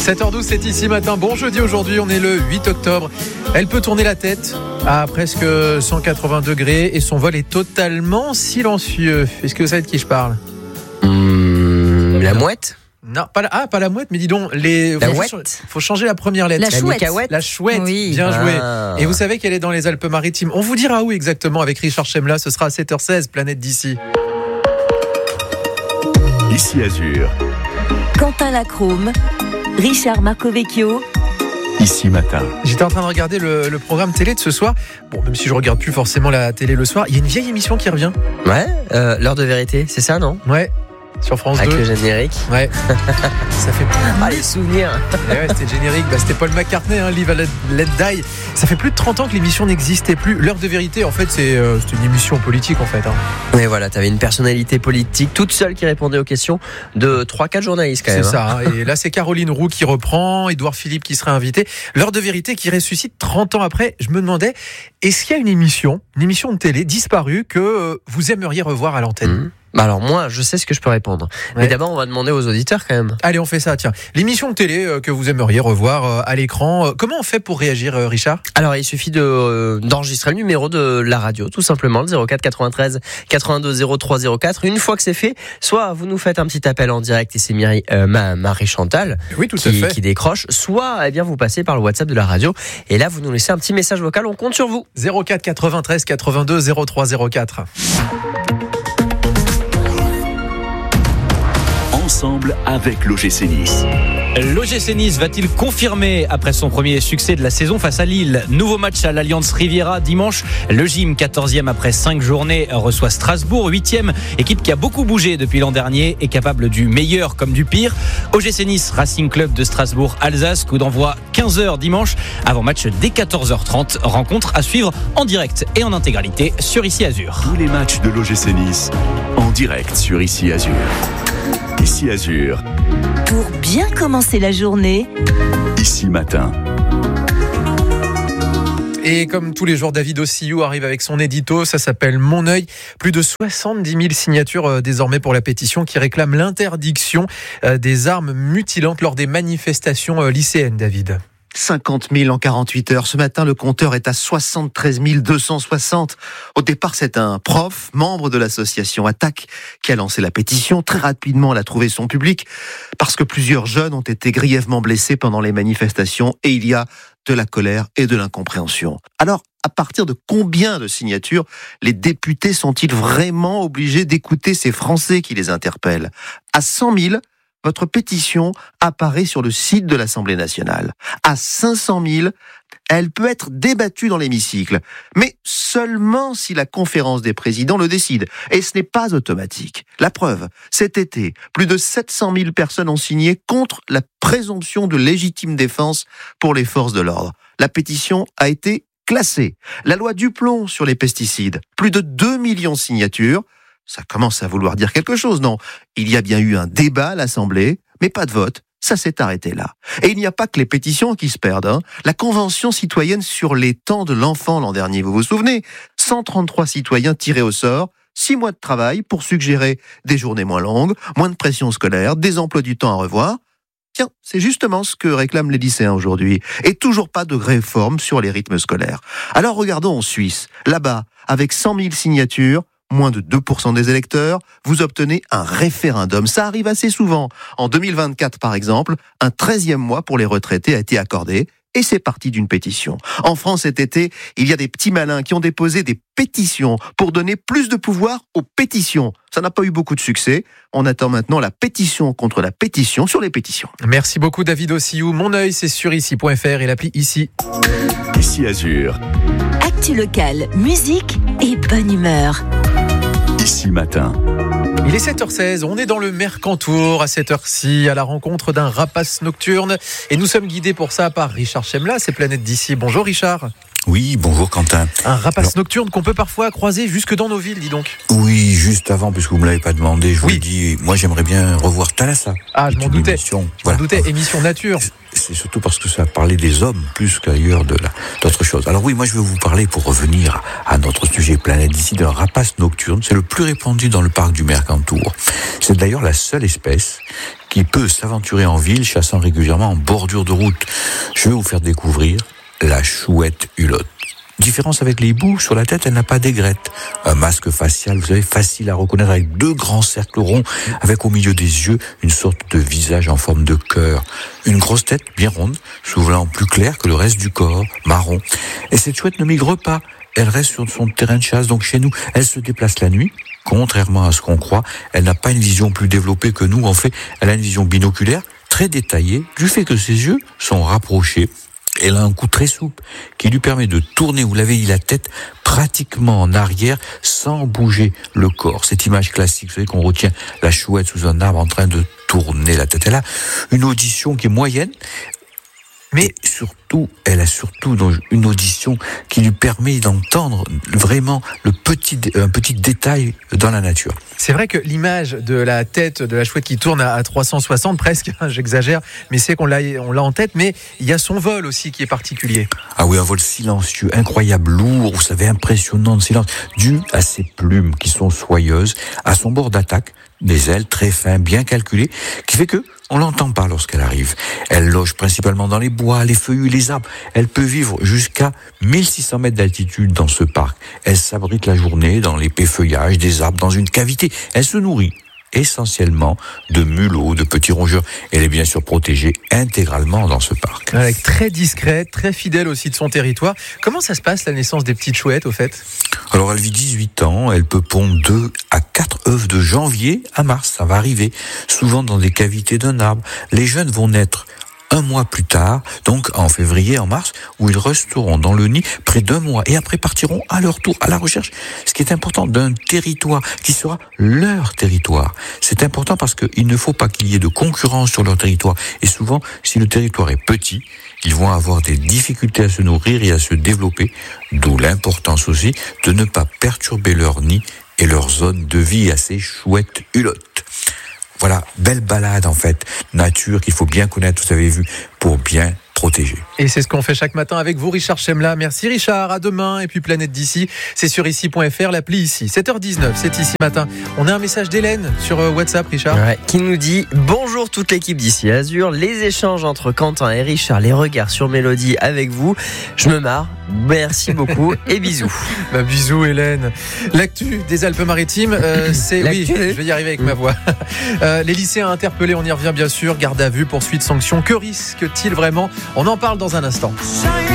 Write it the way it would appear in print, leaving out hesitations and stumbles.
7h12, c'est ici matin. Bon jeudi aujourd'hui, on est le 8 octobre. Elle peut tourner la tête à presque 180 degrés et son vol est totalement silencieux. Est-ce que vous savez de qui je parle ? La mouette ? Non, pas la mouette, mais dis donc, faut changer la première lettre. La chouette. Oui. Bien joué. Et vous savez qu'elle est dans les Alpes-Maritimes. On vous dira où exactement avec Richard Chemla. Ce sera à 7h16, Planète d'ici. Ici Azur. Quentin Lacrome, Richard Marcovecchio. Ici matin. J'étais en train de regarder le programme télé de ce soir. Bon, même si je regarde plus forcément la télé le soir, il y a une vieille émission qui revient. Ouais, l'heure de vérité, c'est ça, non ? Ouais. Sur France 2. Avec le générique. Ouais. Ça fait les souvenirs. Ouais, c'était le générique. C'était Paul McCartney, Live and Let Die. Ça fait plus de 30 ans que l'émission n'existait plus. L'heure de vérité, en fait, c'est une émission politique, en fait. Mais voilà, t'avais une personnalité politique toute seule qui répondait aux questions de 3-4 journalistes, quand même. C'est ça. Et là, c'est Caroline Roux qui reprend, Édouard Philippe qui serait invité. L'heure de vérité qui ressuscite 30 ans après. Je me demandais, est-ce qu'il y a une émission de télé disparue que vous aimeriez revoir à l'antenne ? Alors moi, je sais ce que je peux répondre. Ouais. Mais d'abord, on va demander aux auditeurs quand même. Allez, on fait ça, tiens. L'émission de télé que vous aimeriez revoir à l'écran, comment on fait pour réagir, Richard ? Alors, il suffit d'enregistrer le numéro de la radio, tout simplement, le 04 93 82 03 04. Une fois que c'est fait, soit vous nous faites un petit appel en direct et c'est Marie-Chantal qui décroche, soit eh bien, vous passez par le WhatsApp de la radio et là, vous nous laissez un petit message vocal, on compte sur vous. 04 93 82 03 04. Ensemble avec l'OGC Nice. L'OGC Nice va-t-il confirmer après son premier succès de la saison face à Lille ? Nouveau match à l'Alliance Riviera dimanche. Le Gym, 14e après 5 journées, reçoit Strasbourg, 8e. Équipe qui a beaucoup bougé depuis l'an dernier et capable du meilleur comme du pire. OGC Nice, Racing Club de Strasbourg, Alsace. Coup d'envoi 15h dimanche. Avant match dès 14h30. Rencontre à suivre en direct et en intégralité sur Ici Azur. Tous les matchs de l'OGC Nice en direct sur Ici Azur. Ici Azur. Pour bien commencer la journée. Ici matin. Et comme tous les jours, David Ossillou arrive avec son édito, ça s'appelle Mon œil. Plus de 70 000 signatures désormais pour la pétition qui réclame l'interdiction des armes mutilantes lors des manifestations lycéennes, David. 50 000 en 48 heures. Ce matin, le compteur est à 73 260. Au départ, c'est un prof, membre de l'association Attaque, qui a lancé la pétition. Très rapidement, elle a trouvé son public parce que plusieurs jeunes ont été grièvement blessés pendant les manifestations et il y a de la colère et de l'incompréhension. Alors, à partir de combien de signatures les députés sont-ils vraiment obligés d'écouter ces Français qui les interpellent ? À 100 000, votre pétition apparaît sur le site de l'Assemblée nationale. À 500 000, elle peut être débattue dans l'hémicycle, mais seulement si la conférence des présidents le décide. Et ce n'est pas automatique. La preuve, cet été, plus de 700 000 personnes ont signé contre la présomption de légitime défense pour les forces de l'ordre. La pétition a été classée. La loi Duplon sur les pesticides, plus de 2 millions de signatures. Ça commence à vouloir dire quelque chose, non ? Il y a bien eu un débat à l'Assemblée, mais pas de vote. Ça s'est arrêté là. Et il n'y a pas que les pétitions qui se perdent. La Convention citoyenne sur les temps de l'enfant l'an dernier, vous vous souvenez ? 133 citoyens tirés au sort, 6 mois de travail pour suggérer des journées moins longues, moins de pression scolaire, des emplois du temps à revoir. Tiens, c'est justement ce que réclament les lycéens aujourd'hui. Et toujours pas de réforme sur les rythmes scolaires. Alors regardons en Suisse. Là-bas, avec 100 000 signatures, moins de 2% des électeurs, vous obtenez un référendum. Ça arrive assez souvent. En 2024, par exemple, un 13e mois pour les retraités a été accordé et c'est parti d'une pétition. En France, cet été, il y a des petits malins qui ont déposé des pétitions pour donner plus de pouvoir aux pétitions. Ça n'a pas eu beaucoup de succès. On attend maintenant la pétition contre la pétition sur les pétitions. Merci beaucoup, David Ossillou. Mon œil, c'est sur ici.fr et l'appli Ici. Ici Azur. Actu locale, musique et bonne humeur. Ici matin. Il est 7h16, on est dans le Mercantour à cette heure-ci, à la rencontre d'un rapace nocturne. Et nous sommes guidés pour ça par Richard Chemla, c'est Planète d'ici. Bonjour Richard. Oui, bonjour Quentin. Un rapace nocturne qu'on peut parfois croiser jusque dans nos villes, dis donc. Oui, juste avant, puisque vous ne me l'avez pas demandé, je vous le dis, moi j'aimerais bien revoir Thalassa. Ah, je m'en doutais. Émission nature. C'est surtout parce que ça parlait des hommes plus qu'ailleurs d'autres choses. Alors oui, moi je vais vous parler, pour revenir à notre sujet Planète d'ici, d'un rapace nocturne. C'est le plus répandu dans le parc du Mercantour. C'est d'ailleurs la seule espèce qui peut s'aventurer en ville, chassant régulièrement en bordure de route. Je vais vous faire découvrir la chouette hulotte. Différence avec les hiboux, sur la tête, elle n'a pas d'aigrette. Un masque facial, vous savez, facile à reconnaître avec 2 grands cercles ronds, avec au milieu des yeux une sorte de visage en forme de cœur. Une grosse tête bien ronde, souvent plus claire que le reste du corps, marron. Et cette chouette ne migre pas. Elle reste sur son terrain de chasse, donc chez nous, elle se déplace la nuit. Contrairement à ce qu'on croit, elle n'a pas une vision plus développée que nous. En fait, elle a une vision binoculaire très détaillée, du fait que ses yeux sont rapprochés. Elle a un coup très souple qui lui permet de tourner, vous l'avez dit, la tête pratiquement en arrière sans bouger le corps. Cette image classique, vous savez qu'on retient la chouette sous un arbre en train de tourner la tête. Elle a une audition qui est moyenne, mais surtout, elle a surtout une audition qui lui permet d'entendre vraiment un petit détail dans la nature. C'est vrai que l'image de la tête de la chouette qui tourne à 360 presque, j'exagère, mais c'est qu'on l'a en tête, mais il y a son vol aussi qui est particulier. Ah oui, un vol silencieux, incroyable, lourd, vous savez, impressionnant de silence, dû à ses plumes qui sont soyeuses, à son bord d'attaque, des ailes très fins, bien calculées, qui fait que on l'entend pas lorsqu'elle arrive. Elle loge principalement dans les bois, les feuillus, les arbres. Elle peut vivre jusqu'à 1600 mètres d'altitude dans ce parc. Elle s'abrite la journée dans l'épais feuillage des arbres, dans une cavité. Elle se nourrit essentiellement de mulots, de petits rongeurs. Elle est bien sûr protégée intégralement dans ce parc. Elle est très discrète, très fidèle aussi de son territoire. Comment ça se passe la naissance des petites chouettes au fait ? Alors elle vit 18 ans, elle peut pondre 2 à 4 œufs de janvier à mars, ça va arriver, souvent dans des cavités d'un arbre. Les jeunes vont naître 1 mois plus tard, donc en février, en mars, où ils resteront dans le nid près d'1 mois et après partiront à leur tour à la recherche. Ce qui est important d'un territoire qui sera leur territoire. C'est important parce qu'il ne faut pas qu'il y ait de concurrence sur leur territoire. Et souvent, si le territoire est petit, ils vont avoir des difficultés à se nourrir et à se développer, d'où l'importance aussi de ne pas perturber leur nid et leur zone de vie à ces chouettes hulottes. Voilà, belle balade en fait, nature qu'il faut bien connaître, vous avez vu, pour bien protéger. Et c'est ce qu'on fait chaque matin avec vous, Richard Chemla. Merci Richard, à demain. Et puis Planète d'ici, c'est sur ici.fr, l'appli ici. 7h19, c'est ici matin. On a un message d'Hélène sur WhatsApp, Richard. Ouais, qui nous dit « Bonjour toute l'équipe d'ici Azur, les échanges entre Quentin et Richard, les regards sur Mélodie avec vous. Je me marre, merci beaucoup et bisous. » Bisous Hélène. L'actu des Alpes-Maritimes, c'est... Oui, je vais y arriver avec ma voix. Les lycéens interpellés, on y revient bien sûr. Garde à vue, poursuite, sanction. Que risque-t-il vraiment ? On en parle dans un instant.